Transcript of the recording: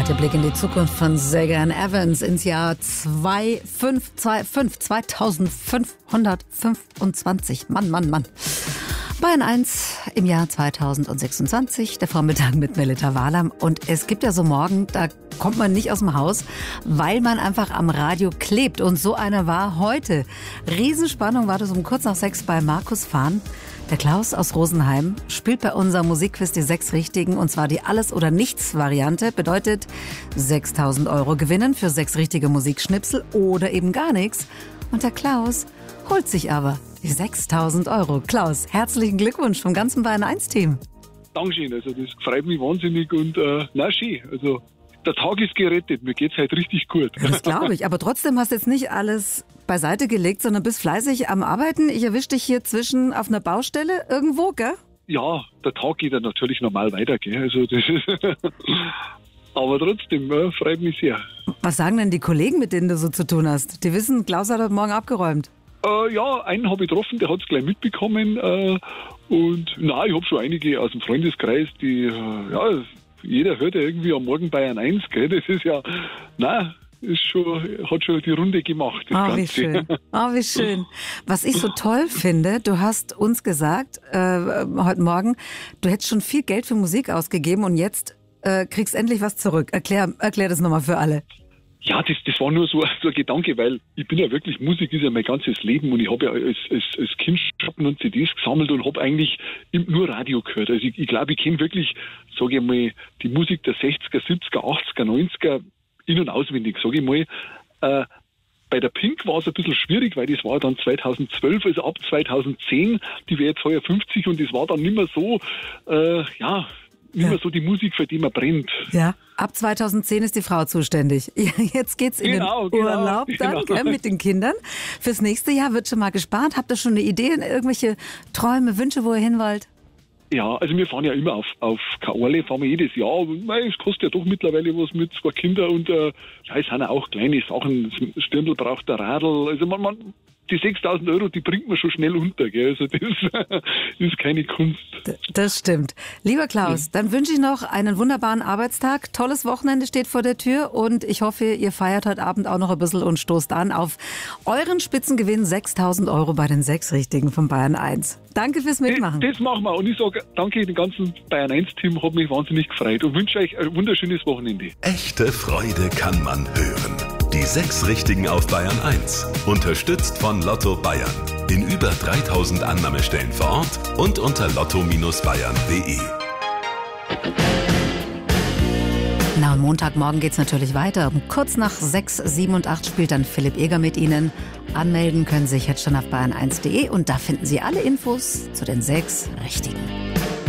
zweite Blick in die Zukunft von Sagan Evans ins Jahr 2525. Mann. Bayern 1 im Jahr 2026, der Vormittag mit Melita Wahlam. Und es gibt ja so Morgen, da kommt man nicht aus dem Haus, weil man einfach am Radio klebt. Und so einer war heute. Riesenspannung war das um kurz nach 6 bei Markus Fahn. Der Klaus aus Rosenheim spielt bei unserem Musikquiz die 6 Richtigen, und zwar die Alles-oder-Nichts-Variante. Bedeutet 6.000 € gewinnen für 6 richtige Musikschnipsel oder eben gar nichts. Und der Klaus holt sich aber die 6.000 €. Klaus, herzlichen Glückwunsch vom ganzen Bayern 1-Team. Dankeschön, also das freut mich wahnsinnig und schön. Also der Tag ist gerettet, mir geht's heute richtig gut. Das glaube ich, aber trotzdem hast du jetzt nicht alles beiseite gelegt, sondern bist fleißig am Arbeiten. Ich erwische dich hier zwischen auf einer Baustelle irgendwo, gell? Ja, der Tag geht ja natürlich normal weiter, gell? Also das ist aber trotzdem, freut mich sehr. Was sagen denn die Kollegen, mit denen du so zu tun hast? Die wissen, Klaus hat heute Morgen abgeräumt. Ja, einen habe ich getroffen, der hat es gleich mitbekommen. Und ich habe schon einige aus dem Freundeskreis, die, jeder hört ja irgendwie am Morgen Bayern 1, gell? Das ist ja, hat schon die Runde gemacht. Wie schön. Wie schön. Was ich so toll finde, du hast uns gesagt, heute Morgen, du hättest schon viel Geld für Musik ausgegeben und jetzt kriegst endlich was zurück. Erklär das nochmal für alle. Ja, das war nur so ein Gedanke, weil ich bin ja wirklich, Musik ist ja mein ganzes Leben und ich habe ja als Kind Schatten und CDs gesammelt und habe eigentlich nur Radio gehört. Also ich glaube, ich kenne wirklich, sage ich mal, die Musik der 60er, 70er, 80er, 90er in- und auswendig, sage ich mal. Bei der Pink war es ein bisschen schwierig, weil das war dann 2012, also ab 2010, die wäre jetzt heuer 50 und das war dann nicht mehr so, nicht mehr so die Musik, für die man brennt. Ja, ab 2010 ist die Frau zuständig. Jetzt geht's in den Urlaub dann, gell, mit den Kindern. Fürs nächste Jahr wird schon mal gespart. Habt ihr schon eine Idee, irgendwelche Träume, Wünsche, wo ihr hin wollt? Ja, also wir fahren ja immer auf Kaorle, fahren wir jedes Jahr. Es kostet ja doch mittlerweile was mit 2 Kindern und es sind ja auch kleine Sachen. Das Stirndl braucht der Radl. Also die 6.000 €, die bringt man schon schnell unter, gell? Also das ist keine Kunst. Das stimmt. Lieber Klaus, dann wünsche ich noch einen wunderbaren Arbeitstag. Tolles Wochenende steht vor der Tür und ich hoffe, ihr feiert heute Abend auch noch ein bisschen und stoßt an auf euren Spitzengewinn 6.000 € bei den 6 Richtigen von Bayern 1. Danke fürs Mitmachen. Das machen wir und ich sage danke dem ganzen Bayern 1-Team, hat mich wahnsinnig gefreut und wünsche euch ein wunderschönes Wochenende. Echte Freude kann man hören. Die 6 Richtigen auf Bayern 1. Unterstützt von Lotto Bayern. In über 3.000 Annahmestellen vor Ort und unter lotto-bayern.de. Na, und Montagmorgen geht's natürlich weiter. Um kurz nach 6, 7 und 8 spielt dann Philipp Eger mit Ihnen. Anmelden können Sie sich jetzt schon auf bayern1.de und da finden Sie alle Infos zu den 6 Richtigen.